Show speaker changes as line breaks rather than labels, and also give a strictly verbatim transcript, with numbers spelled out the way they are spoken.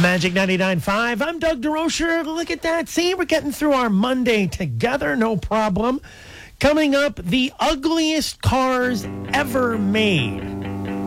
Magic ninety-nine point five. I'm Doug DeRocher. Look at that. See, we're getting through our Monday together. No problem. Coming up, the ugliest cars ever made.